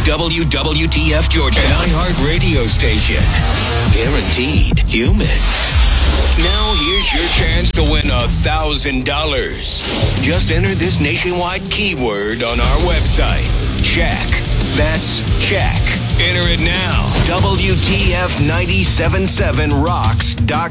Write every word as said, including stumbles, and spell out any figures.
W W T F Georgia, an iHeart radio station. Guaranteed human. Now here's your chance to win a thousand dollars. Just enter this nationwide keyword on our website. Check. That's check. Enter it now. W T F nine seven seven rocks dot